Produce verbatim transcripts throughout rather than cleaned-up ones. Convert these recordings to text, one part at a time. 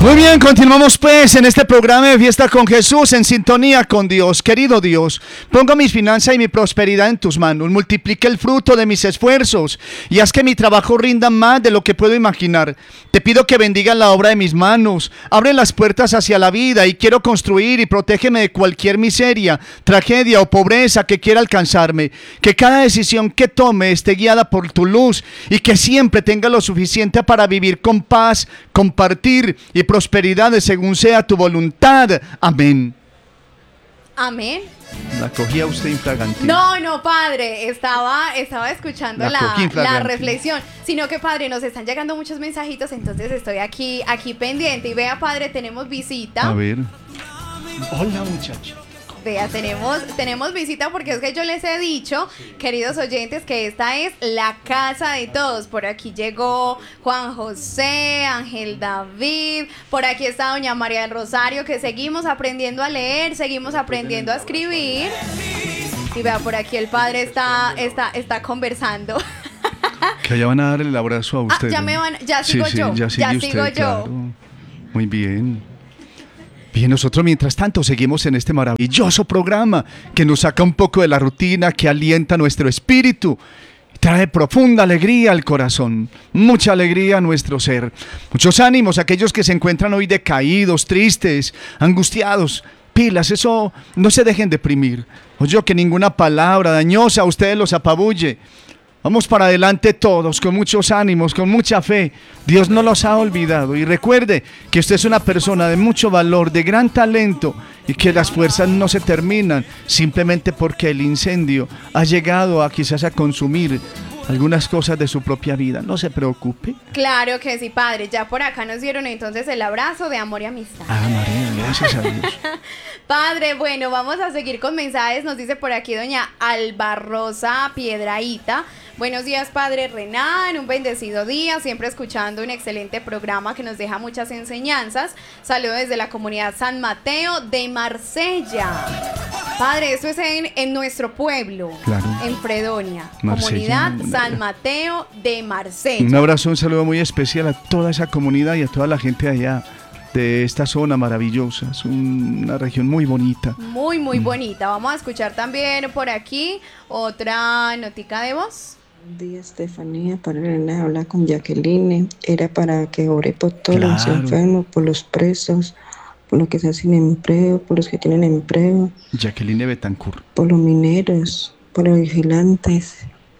Muy bien, continuamos pues en este programa de Fiesta con Jesús, en sintonía con Dios. Querido Dios, pongo mis finanzas y mi prosperidad en tus manos. Multiplica el fruto de mis esfuerzos y haz que mi trabajo rinda más de lo que puedo imaginar. Te pido que bendigas la obra de mis manos. Abre las puertas hacia la vida y quiero construir, y protégeme de cualquier miseria, tragedia o pobreza que quiera alcanzarme. Que cada decisión que tome esté guiada por tu luz y que siempre tenga lo suficiente para vivir con paz, compartir y prosperidad según sea tu voluntad. Amén. Amén. La cogía usted infragante. No, no, padre, estaba, estaba escuchando La, la, la reflexión, sino que, padre, nos están llegando muchos mensajitos, entonces estoy aquí, aquí pendiente. Y vea, padre, tenemos visita. A ver. Hola, muchacha. Vea, tenemos, tenemos visita, porque es que yo les he dicho, queridos oyentes, que esta es la casa de todos. Por aquí llegó Juan José, Ángel David, por aquí está doña María del Rosario, que seguimos aprendiendo a leer, seguimos aprendiendo a escribir. Y vea, por aquí el padre está, está, está conversando. Que ya van a darle el abrazo a usted. Ah, ya me van, ya sigo sí, yo, sí, ya, sigue ya usted, sigo yo. Claro. Muy bien. Bien, nosotros mientras tanto seguimos en este maravilloso programa que nos saca un poco de la rutina, que alienta nuestro espíritu, trae profunda alegría al corazón, mucha alegría a nuestro ser. Muchos ánimos a aquellos que se encuentran hoy decaídos, tristes, angustiados. Pilas, eso, no se dejen deprimir. Oye, que ninguna palabra dañosa a ustedes los apabulle. Vamos para adelante todos, con muchos ánimos, con mucha fe. Dios no los ha olvidado. Y recuerde que usted es una persona de mucho valor, de gran talento, y que las fuerzas no se terminan simplemente porque el incendio ha llegado a quizás a consumir algunas cosas de su propia vida. No se preocupe. Claro que sí, padre. Ya por acá nos dieron entonces el abrazo de amor y amistad. Ah, María, gracias a Dios. Padre, bueno, vamos a seguir con mensajes. Nos dice por aquí doña Alba Rosa Piedraíta. Buenos días, padre Renan, un bendecido día, siempre escuchando un excelente programa que nos deja muchas enseñanzas. Saludos desde la comunidad San Mateo de Marsella. Padre, esto es en, en nuestro pueblo, claro, en Fredonia, Marsella, comunidad San Mateo de Marsella. Un abrazo, un saludo muy especial a toda esa comunidad y a toda la gente allá de esta zona maravillosa. Es un, una región muy bonita. Muy, muy mm. bonita. Vamos a escuchar también por aquí otra notica de voz. Buen día, Estefanía. Para hablar con Jacqueline. Era para que ore por todos claro. los enfermos, por los presos, por los que están sin empleo, por los que tienen empleo. Jacqueline Betancourt. Por los mineros, por los vigilantes,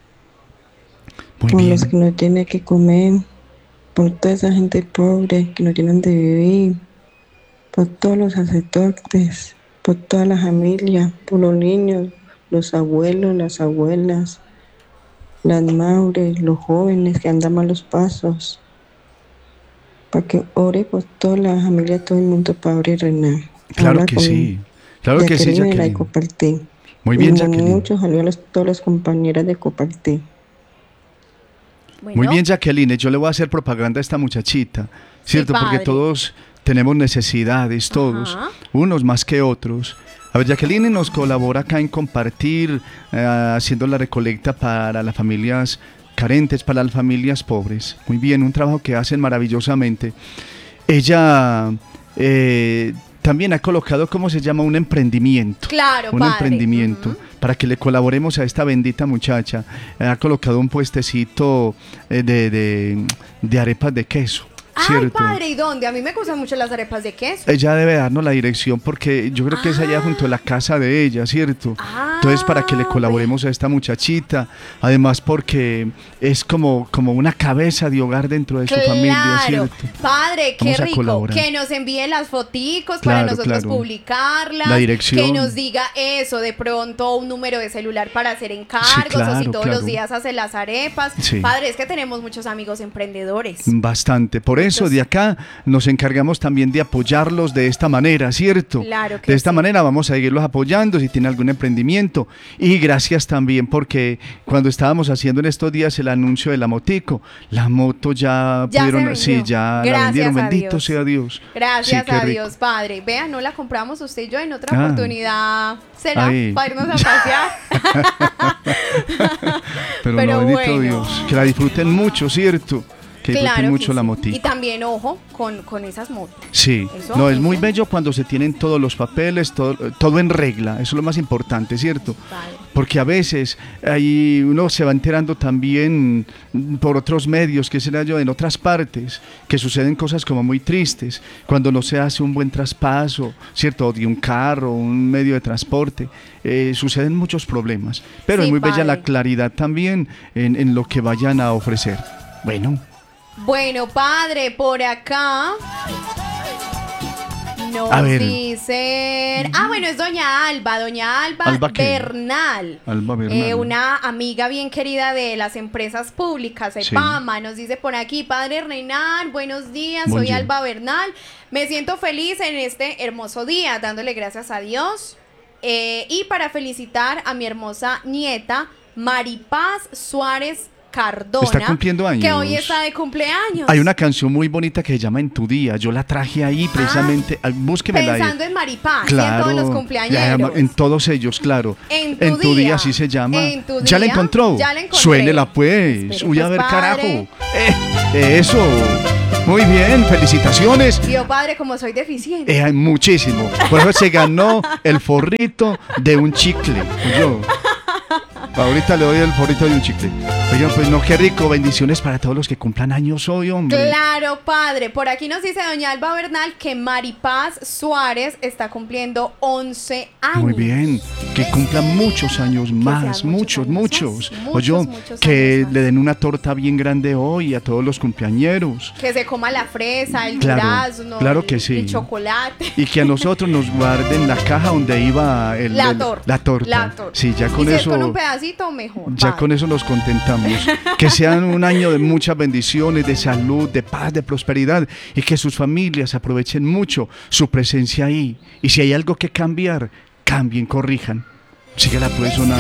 Muy por bien. los que no tienen que comer, por toda esa gente pobre que no tienen de vivir, por todos los sacerdotes, por toda la familia, por los niños, los abuelos, las abuelas, las madres, los jóvenes que andan malos pasos, para que ore por toda la familia, todo el mundo, Padre Renan. Claro Habla que sí, claro que sí, Jacqueline. La de Compartí. Muy bien, y Jacqueline. Muchos saludos a todas las compañeras de Compartí. Bueno. Muy bien, Jacqueline, yo le voy a hacer propaganda a esta muchachita, ¿cierto? Sí, porque todos tenemos necesidades, todos, Ajá. unos más que otros. A ver, Jacqueline nos colabora acá en Compartir, eh, haciendo la recolecta para las familias carentes, para las familias pobres. Muy bien, un trabajo que hacen maravillosamente. Ella eh, también ha colocado, ¿cómo se llama? Un emprendimiento. Claro, Un padre. emprendimiento, uh-huh. para que le colaboremos a esta bendita muchacha. Eh, ha colocado un puestecito eh, de, de, de arepas de queso. Ay, ¿cierto? Padre, ¿y dónde? A mí me gustan mucho las arepas de queso. Ella debe darnos la dirección porque yo creo que ah. es allá junto a la casa de ella, ¿cierto? Ah, Entonces, para que le colaboremos bueno. a esta muchachita, además porque es como, como una cabeza de hogar dentro de claro. su familia, ¿cierto? Padre, qué rico, que nos envíe las foticos claro, para nosotros claro. publicarlas, la dirección. Que nos diga eso, de pronto un número de celular para hacer encargos, sí, claro, o si todos claro. los días hace las arepas. Sí. Padre, es que tenemos muchos amigos emprendedores. Bastante, por eso de acá nos encargamos también de apoyarlos de esta manera, ¿cierto? Claro que de esta sí. manera vamos a seguirlos apoyando si tienen algún emprendimiento. Y gracias también porque cuando estábamos haciendo en estos días el anuncio de la motico, la moto ya, ya pudieron, sí, ya gracias la vendieron, bendito Dios. sea Dios. Gracias sí, a rico. Dios, Padre. Vean, no la compramos usted y yo en otra ah. oportunidad. ¿Será? Ahí. Para irnos a pasear. Pero, Pero no, bendito bueno. Dios, que la disfruten mucho, ¿cierto? que disfruten Claro mucho que la sí. motico. Y también, ojo, con, con esas motos. Sí, Eso, no, es eso. muy bello cuando se tienen todos los papeles, todo, todo en regla, eso es lo más importante, ¿cierto? Vale. Porque a veces ahí uno se va enterando también por otros medios, que será yo, en otras partes, que suceden cosas como muy tristes, cuando no se hace un buen traspaso, ¿cierto? De un carro, un medio de transporte, eh, suceden muchos problemas. Pero Sí, es muy bella padre. la claridad también en, en lo que vayan a ofrecer. Bueno. Bueno, padre, por acá nos A ver. dicen... Ah, bueno, es doña Alba, doña Alba, ¿Alba qué? Bernal. Alba Bernal. Eh, una amiga bien querida de las empresas públicas, Sí. EPAMA, nos dice por aquí, padre Reynal, buenos días, Buen soy día. Alba Bernal. Me siento feliz en este hermoso día, dándole gracias a Dios. Eh, y para felicitar a mi hermosa nieta, Maripaz Suárez Cardona, Está cumpliendo años. que hoy está de cumpleaños. Hay una canción muy bonita que se llama En tu día. Yo la traje ahí precisamente. Ah, búsquemela ahí. Pensando en Maripaz, Claro. y en todos los ya, cumpleañeros. En todos ellos, claro. En tu día, día. así se llama. En tu ¿Ya la día. encontró? Ya la encontré. Suénela pues. Espere, Uy, a pues, ver, padre. carajo. Eh, eso. Muy bien, felicitaciones. Yo, padre, como soy deficiente. Eh, muchísimo. Por eso se ganó el forrito de un chicle. Yo. Ahorita le doy el forrito de un chicle. Oigan, pues no, qué rico. Bendiciones para todos los que cumplan años hoy, hombre. Claro, padre. Por aquí nos dice doña Alba Bernal que Maripaz Suárez está cumpliendo once años. Muy bien, que cumplan muchos años más, sean muchos, muchos muchos. años más, Oye, muchos, muchos que años más. le den una torta bien grande hoy a todos los cumpleañeros. Que se coma la fresa, el Claro, durazno, claro que el- sí. el chocolate. Y que a nosotros nos guarden la caja donde iba el, La el- torta. la torta. La torta. Sí, ya con y si eso. es con un pedacito, mejor. Ya padre. con eso nos contentamos. Que sean un año de muchas bendiciones, de salud, de paz, de prosperidad y que sus familias aprovechen mucho su presencia ahí. Y si hay algo que cambiar, cambien, corrijan. Síguela pues, una